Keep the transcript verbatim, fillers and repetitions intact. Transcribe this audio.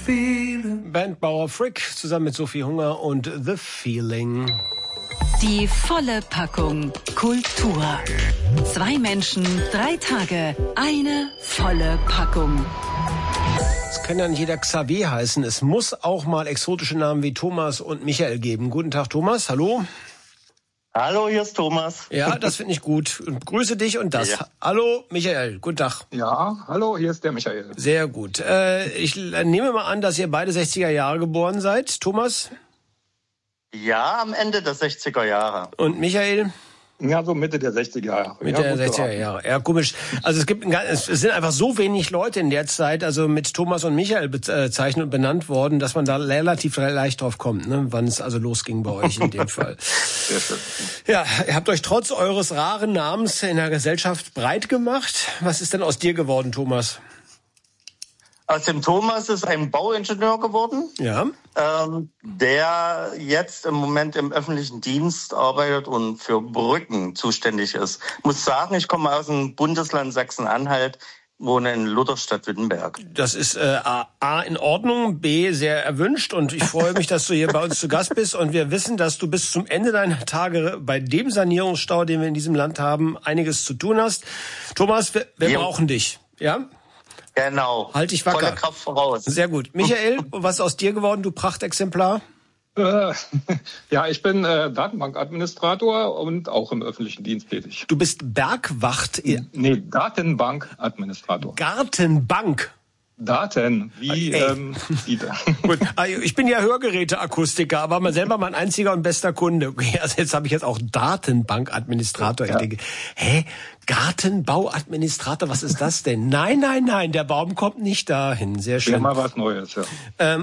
feeling. Bandbauer Frick zusammen mit Sophie Hunger und The Feeling. Die volle Packung Kultur. Zwei Menschen, drei Tage, eine volle Packung. Es kann ja nicht jeder Xavier heißen. Es muss auch mal exotische Namen wie Thomas und Michael geben. Guten Tag, Thomas. Hallo. Hallo, hier ist Thomas. Ja, das finde ich gut. Und grüße dich und das. Ja. Hallo, Michael. Guten Tag. Ja, hallo, hier ist der Michael. Sehr gut. Äh, ich nehme mal an, dass ihr beide sechziger Jahre geboren seid. Thomas? Ja, am Ende der sechziger Jahre. Und Michael? Ja, so Mitte der sechziger Jahre. Mitte ja, der sechziger Jahre. Ja, komisch. Also es gibt, es sind einfach so wenig Leute in der Zeit, also mit Thomas und Michael bezeichnet und benannt worden, dass man da relativ leicht drauf kommt, ne, wann es also losging bei euch in dem Fall. Sehr schön. Ja, ihr habt euch trotz eures raren Namens in der Gesellschaft breit gemacht. Was ist denn aus dir geworden, Thomas? Aus dem Thomas ist ein Bauingenieur geworden, ja. ähm, der jetzt im Moment im öffentlichen Dienst arbeitet und für Brücken zuständig ist. Ich muss sagen, ich komme aus dem Bundesland Sachsen-Anhalt, wohne in Lutherstadt-Wittenberg. Das ist äh, A, in Ordnung, B, sehr erwünscht und ich freue mich, dass du hier bei uns zu Gast bist und wir wissen, dass du bis zum Ende deiner Tage bei dem Sanierungsstau, den wir in diesem Land haben, einiges zu tun hast. Thomas, wir, wir brauchen dich, ja? Genau. Halt dich wacker. Volle Kraft voraus. Sehr gut. Michael, was ist aus dir geworden, du Prachtexemplar? Äh, ja, ich bin äh, Datenbankadministrator und auch im öffentlichen Dienst tätig. Du bist Bergwacht? Nee, Datenbankadministrator. Gartenbank? Daten, wie ähm, die Gut, ich bin ja Hörgeräteakustiker, aber mal selber mein einziger und bester Kunde. Okay, also jetzt habe ich jetzt auch Datenbankadministrator. Ja. Ich denke, hä, Gartenbauadministrator, was ist das denn? Nein, nein, nein, der Baum kommt nicht dahin. Sehr schön. Ja, mal was Neues, ja. Ähm,